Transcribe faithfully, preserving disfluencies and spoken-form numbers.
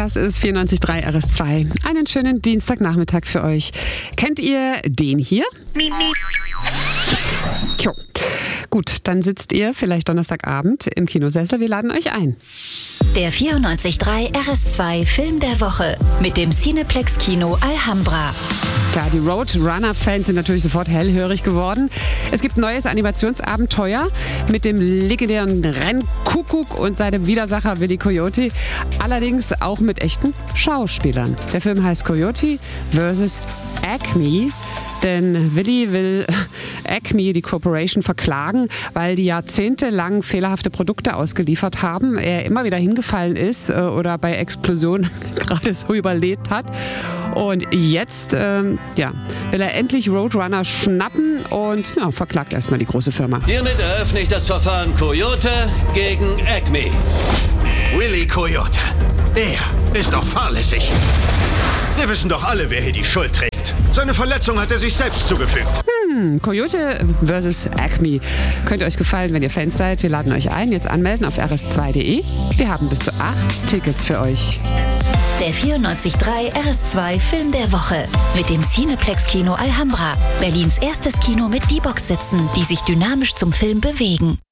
Das ist vierundneunzig Komma drei R S zwei. Einen schönen Dienstagnachmittag für euch. Kennt ihr den hier? Jo. Gut, dann sitzt ihr vielleicht Donnerstagabend im Kinosessel. Wir laden euch ein. Der vierundneunzig Komma drei R S zwei Film der Woche mit dem Cineplex Kino Alhambra. Klar, die Roadrunner-Fans sind natürlich sofort hellhörig geworden. Es gibt ein neues Animationsabenteuer mit dem legendären Rennkuckuck und seinem Widersacher Willy Coyote. Allerdings auch mit echten Schauspielern. Der Film heißt Coyote versus. Acme. Denn Willy will Acme, die Corporation, verklagen, weil die jahrzehntelang fehlerhafte Produkte ausgeliefert haben. Er immer wieder hingefallen ist oder bei Explosionen gerade so überlebt hat. Und jetzt ähm, ja, will er endlich Roadrunner schnappen und ja, verklagt erstmal die große Firma. Hiermit eröffne ich das Verfahren Coyote gegen Acme. Willy Coyote. Er ist doch fahrlässig. Wir wissen doch alle, wer hier die Schuld trägt. Seine Verletzung hat er sich selbst zugefügt. Hm, Coyote versus. Acme. Könnte euch gefallen, wenn ihr Fans seid. Wir laden euch ein. Jetzt anmelden auf r s zwei punkt d e. Wir haben bis zu acht Tickets für euch. Der vierundneunzig Komma drei R S zwei Film der Woche mit dem Cineplex Kino Alhambra. Berlins erstes Kino mit D-Box-Sitzen, die sich dynamisch zum Film bewegen.